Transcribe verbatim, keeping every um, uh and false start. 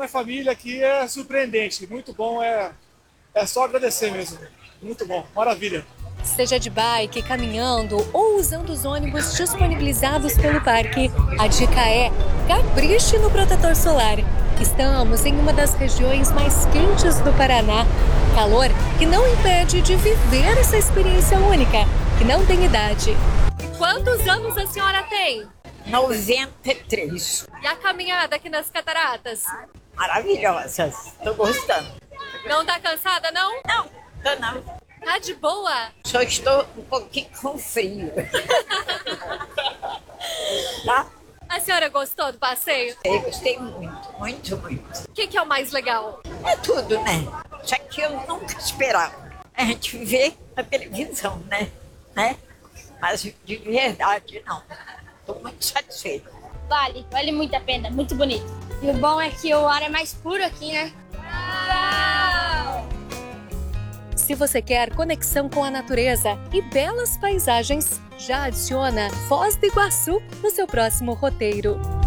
minha família aqui é surpreendente, muito bom, é, é só agradecer mesmo. Muito bom, maravilha. Seja de bike, caminhando ou usando os ônibus disponibilizados pelo parque, a dica é capriche no protetor solar. Estamos em uma das regiões mais quentes do Paraná. Calor que não impede de viver essa experiência única, que não tem idade. E quantos anos a senhora tem? noventa e três. E a caminhada aqui nas cataratas? Maravilhosas, tô gostando. Não tá cansada, não? Não, tô não. Tá de boa? Só estou um pouquinho com frio. Tá? A senhora gostou do passeio? Eu gostei muito, muito, muito. O que, que é o mais legal? É tudo, né? Só que eu nunca esperava. A gente vê na televisão, né? né? Mas de verdade, não. Estou muito satisfeita. Vale, vale muito a pena, muito bonito. E o bom é que o ar é mais puro aqui, né? Uau! Se você quer conexão com a natureza e belas paisagens, já adiciona Foz do Iguaçu no seu próximo roteiro.